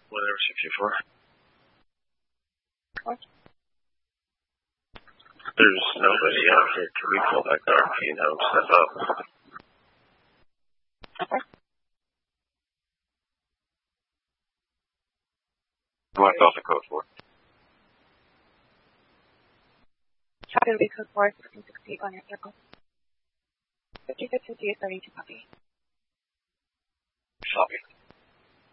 Whatever, 64. What? There's nobody out here to recall that car. You know, step up. Okay. What's also code 4? Copy will be code 4, 1668 on your vehicle. 5658 32 copy. Copy.